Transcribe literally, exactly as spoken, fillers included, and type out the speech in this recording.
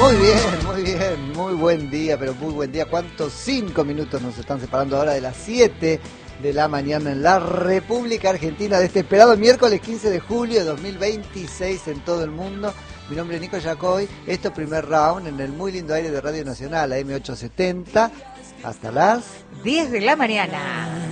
Muy bien, muy bien, muy buen día, pero muy buen día. ¿Cuántos cinco minutos nos están separando ahora de las siete de la mañana en la República Argentina de este esperado miércoles quince de julio de dos mil veintiséis en todo el mundo? Mi nombre es Nico Yacoy, esto es Primer Round en el muy lindo aire de Radio Nacional, A M ochocientos setenta, hasta las diez de la mañana.